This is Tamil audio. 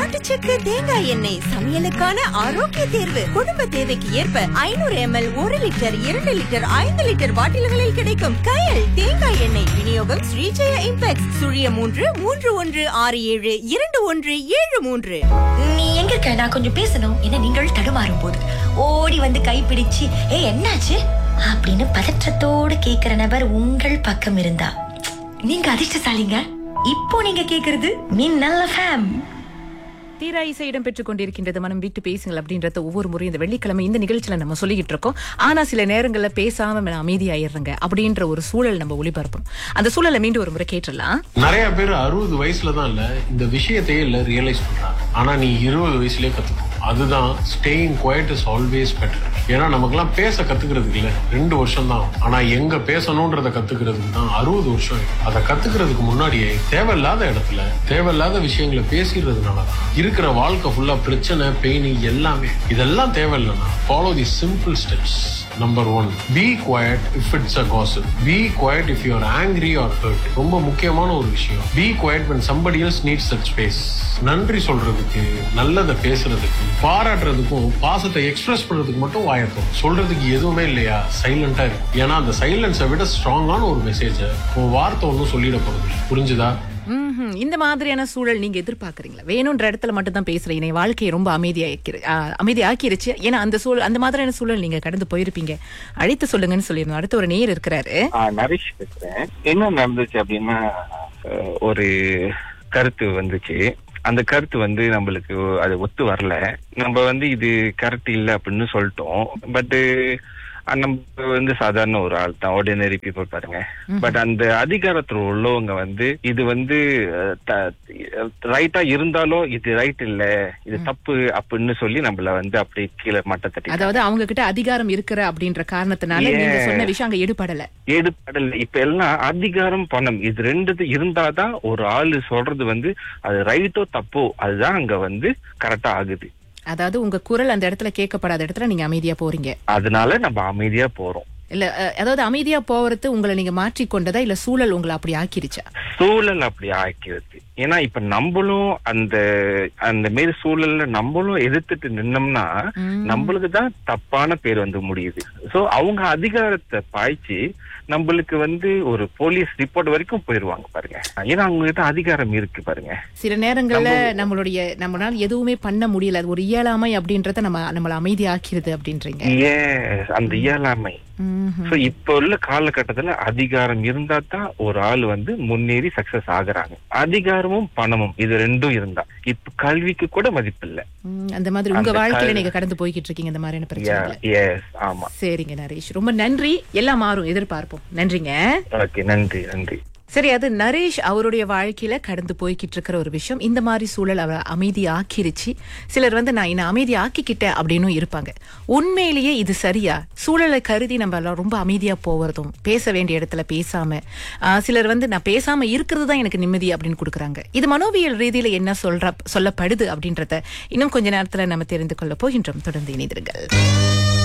நாட்டுச்சக்கரை தேங்காய் எண்ணெய் சமையலுக்கான ஆரோக்கிய தேர்வு. குடும்ப தேவைக்கு ஏற்ப 500 ml 1 லிட்டர் 2 லிட்டர் 5 லிட்டர் பாட்டில்களில் கிடைக்கும் கயல் தேங்காய் எண்ணெய். விநியோகம் ஸ்ரீஜெயா இம்பெக்ஸ் 0331672173. நீ எங்க இருக்க? நான் கொஞ்சம் பேசணும். என்ன நீங்கள் தடுமாறும் போது ஓடி வந்து கைப்பிடிச்சு என்னாச்சு அப்படின்னு பதற்றத்தோடு கேக்குற நபர் உங்கள் பக்கம் இருந்தா நீங்க அதிர்ஷ்டசாலிங்க. இப்போ நீங்க கேக்குறது மின்னல் எஃப்எம். தீரா இசை இடம் பெற்றுக் கொண்டிருக்கின்றது. மனம் விட்டு பேசுங்கள் அப்படின்றத ஒவ்வொரு முறையும் இந்த வெள்ளிக்கிழமை இந்த நிகழ்ச்சியில நம்ம சொல்லிக்கிட்டு இருக்கோம். ஆனா சில நேரங்கள்ல பேசாம அமைதியாயிடுறங்க அப்படின்ற ஒரு சூழல் நம்ம ஒளிபரப்பணும். அந்த சூழலை மீண்டும் ஒரு முறை கேட்டுடலாம். நிறைய பேர் 60 வயசுலதான் இல்ல இந்த விஷயத்தையே இல்ல ரியலைஸ் பண்றாங்க. ஆனா நீ 20 வயசுலயே கத்துக்கணும். அதுதான் staying quite is always better. ஏன்னா நமக்கெல்லாம் பேச கத்துக்கிறதுக்கு இல்ல 2 வருஷம் தான். ஆனா எங்க பேசணும்ன்றத கத்துக்கிறதுக்கு தான் 60 வருஷம். அதை கத்துக்கிறதுக்கு முன்னாடியே தேவையில்லாத இடத்துல தேவையில்லாத விஷயங்களை பேசிடுறதுனாலதான் இருக்கிற வாழ்க்கை ஃபுல்லா பிரச்சனை, பெயின் எல்லாமே. இதெல்லாம் தேவையில்லைன்னா follow the simple steps. Number 1, be quiet if it's a gossip. Be quiet if you're angry or hurt. ரொம்ப முக்கியமான ஒரு விஷயம். Be quiet when somebody else needs that space. நன்றி சொல்றதுக்கு, நல்லதை பேசுறதுக்கு, பாராட்டுறதுக்கும், பாசத்தை எக்ஸ்பிரஸ் பண்றதுக்கு மட்டும் வாயத்தோம். சொல்றதுக்கு எதுவுமே இல்லையா, சைலண்டா இருக்கு. ஏன்னா அந்த சைலன்ஸை விட ஸ்ட்ராங்கான ஒரு மெசேஜ உன் வார்த்தை ஒன்னும் சொல்லிட போறது. புரிஞ்சுதா? இந்த மாதிரியான சூழல் நீங்க எதிர்பார்க்கறீங்களா? வேணும்ன்ற இடத்துல மட்டும் தான் பேசுறீங்க. வாழ்க்கையை ரொம்ப அமைதியாக்கிருச்சு. ஏன்னா அந்த மாதிரியான சூழல் நீங்க கடந்து போயிருப்பீங்க. அழைத்து சொல்லுங்கன்னு சொல்லிருந்தோம். அடுத்த ஒரு நேயர் இருக்கிறாரு. நரேஷ் பேசுறேன். என்ன நடந்துச்சு அப்படின்னா, ஒரு கருத்து வந்துச்சு. அந்த கருத்து நம்மளுக்கு அது ஒத்து வரல. நம்ம இது கரெக்ட் இல்ல அப்படின்னு சொல்லிட்டோம். பட் நம்ம சாதாரண ஒரு ஆள் தான், ஆர்டினரி பீப்புள் பாருங்க. பட் அந்த அதிகாரத்துல உள்ளவங்க இது ரைட்டா இருந்தாலும் இது ரைட் இல்ல, இது தப்பு அப்படின்னு சொல்லி நம்மள அப்படியே கீழே மட்டத்தட்டி, அதாவது அவங்க கிட்ட அதிகாரம் இருக்கிற அப்படின்ற காரணத்தினால நீங்க சொன்ன விஷயம் அங்க எடுபடல. இப்ப எல்லாம் அதிகாரம், பணம் இது 2 இருந்தாதான் ஒரு ஆளு சொல்றது அது ரைட்டோ தப்போ அதுதான் அங்க கரெக்டா ஆகுது. அதாவது உங்க குரல் அந்த இடத்துல கேட்கப்படாத இடத்துல நீங்க அமைதியா போறீங்க. அதனால நம்ம அமைதியா போறோம். இல்ல, அதாவது அமைதியா போறது உங்களை நீங்க மாற்றிக்கொண்டதா இல்ல சூழல் உங்களை அப்படி ஆக்கிருச்சா? சூழல் அப்படி ஆக்கிருச்சு. ஏன்னா இப்ப நம்மளும் அந்த மாரி சூழல்ல நம்மளும் எதிர்த்துட்டு நின்னோம்னா நம்மளுக்கு தான் தப்பான பேர் முடியுது. சோ அவங்க அதிகாரத்தை பாய்ச்சி நம்மளுக்கு ஒரு போலீஸ் ரிப்போர்ட் வரைக்கும் போயிருவாங்க பாருங்க. ஏன்னா அவங்க கிட்ட அதிகாரம் இருக்கு பாருங்க. சில நேரங்கள்ல நம்மளால எதுவுமே பண்ண முடியல. அது ஒரு இயலாமை அப்படின்றத நம்மள அமைதி ஆக்கிருது அப்படின்றீங்க. அந்த இயலாமை. இப்ப உள்ள காலகட்டத்துல அதிகாரம் இருந்தா தான் ஒரு ஆள் முன்னேறி சக்சஸ் ஆகுறாங்க. அதிகாரமும் பணமும் இது 2 இருந்தா இப்ப கல்விக்கு கூட மதிப்பு இல்ல. அந்த மாதிரி உங்க வாழ்க்கையில நீங்க கடந்து போய்கிட்டு இருக்கீங்க இந்த மாதிரியான பிரச்சனை. ஆமா. சரிங்க நரேஷ், ரொம்ப நன்றி. எல்லாம் மாறும், எதிர்பார்ப்போம். நன்றிங்க. ஓகே, நன்றி நன்றி. சரி, அது நரேஷ் அவருடைய வாழ்க்கையில கடந்து போய்கிட்டு இருக்கிற ஒரு விஷயம். இந்த மாதிரி சூழல் அவரை அமைதி ஆக்கிருச்சு. சிலர் நான் என்ன அமைதி ஆக்கிக்கிட்டேன் அப்படின்னு இருப்பாங்க. உண்மையிலேயே இது சரியா? சூழலை கருதி நம்ம ரொம்ப அமைதியா போவதும், பேச வேண்டிய இடத்துல பேசாம, சிலர் நான் பேசாம இருக்கிறது தான் எனக்கு நிம்மதி அப்படின்னு கொடுக்குறாங்க. இது மனோவியல் ரீதியில என்ன சொல்லப்படுது அப்படின்றத இன்னும் கொஞ்ச நேரத்துல நம்ம தெரிந்து கொள்ள போகின்றோம். தொடர்ந்து இணைந்திருங்கள்.